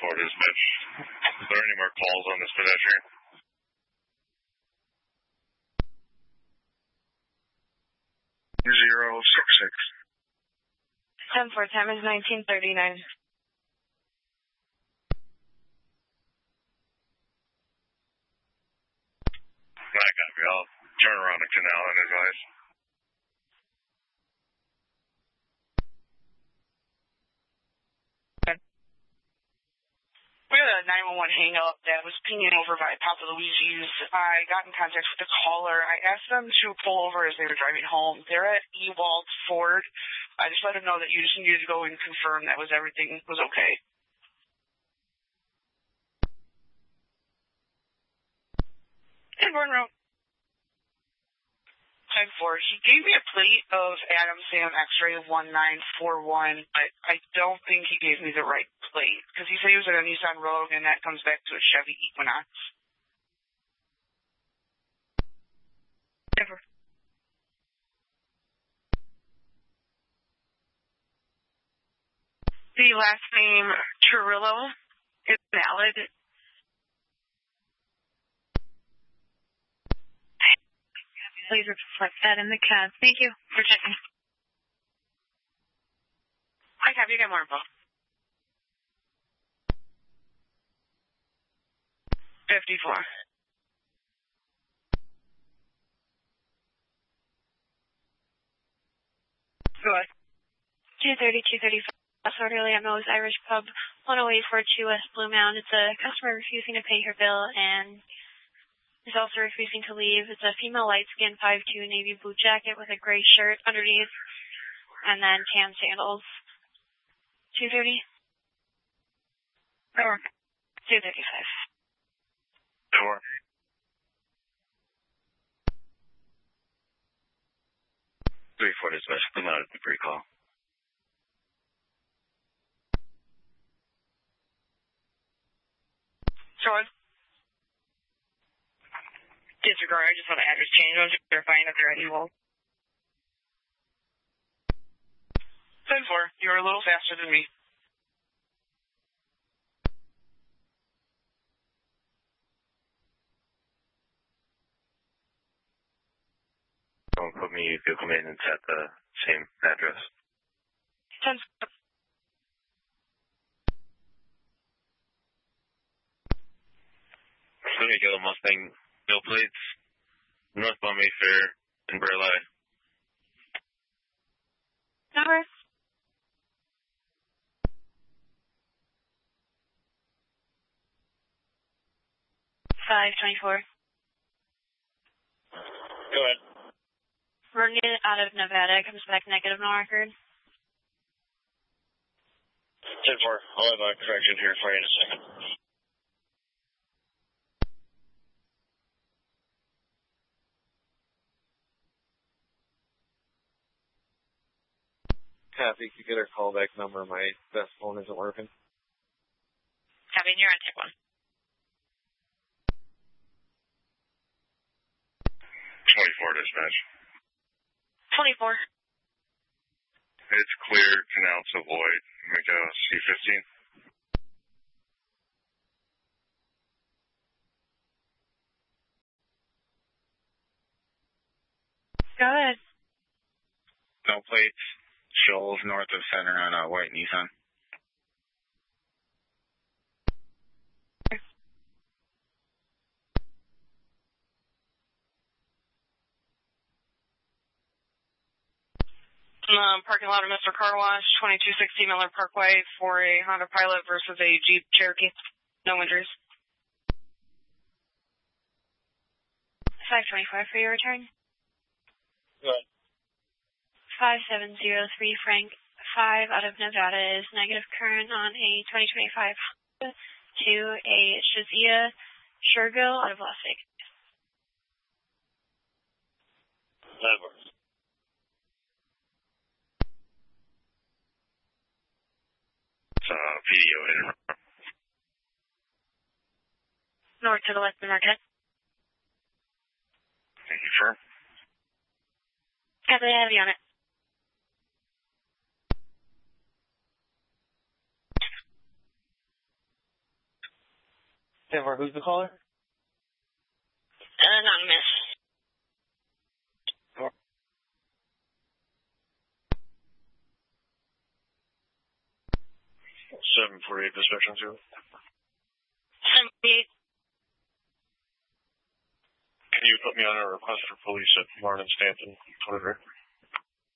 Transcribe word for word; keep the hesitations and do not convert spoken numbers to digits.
twenty-four dispatch. Is there any more calls on this pedestrian? Zero six six. ten four, time is nineteen thirty-nine. I copy. I'll turn around the canal and advise. We had a nine one one hang-up that was pinging over by Papa Luigi's. I got in contact with the caller. I asked them to pull over as they were driving home. They're at Ewald Ford. I just let them know that you just needed to go and confirm that was everything was okay. Airborne route. ten four. He gave me a plate of Adam Sam X-ray one nine four one, but I don't think he gave me the right plate, because he said he was at a Nissan Rogue, and that comes back to a Chevy Equinox. Never. The last name, Turillo, is valid. Please reflect that in the cab. Thank you for checking. Hi, have you got more info? fifty-four. Go ahead. two thirty, two thirty-five. Orderly at Moe's Irish Pub, one oh eight four two West Blue Mound. It's a customer refusing to pay her bill and is also refusing to leave. It's a female light-skinned five two navy blue jacket with a gray shirt underneath, and then tan sandals. two thirty? Or two thirty-five. Sure. three four dispatch, come out of the pre-call. Sean? Disregard, I just want an address change. I'm just verifying that they're at Ewald. ten four, you're a little faster than me. Don't put me, vehicle maintenance at the same address. ten four. Sony Yellow Mustang, no plates, northbound Mayfair, in Burleigh. Number? five twenty-four. Go ahead. Running it out of Nevada, comes back negative, no record. ten four, I'll have a correction here for you in a second. Kathy, could you get her callback number? My best phone isn't working. Kevin, you're on tip one. twenty-four dispatch. twenty-four. It's clear, canal to void. Make a C fifteen. Go ahead. No plates, Shoals north of center on a white Nissan. In the parking lot of Mister Car Wash, twenty-two sixty Miller Parkway, for a Honda Pilot versus a Jeep Cherokee. No injuries. five twenty-four for your return. Good. five seven zero three Frank five out of Nevada is negative current on a twenty twenty-five Honda to a Shazia Shergill out of Las Vegas. That works. It's a uh, P D O hit and run. North to the west of Marquette. Thank you, sir. Kathy, I have you on it. Denver, who's the caller? Anonymous. seven forty-eight dispatch on zero. seven forty-eight. Can you put me on a request for police at Martin Stanton, twenty-three?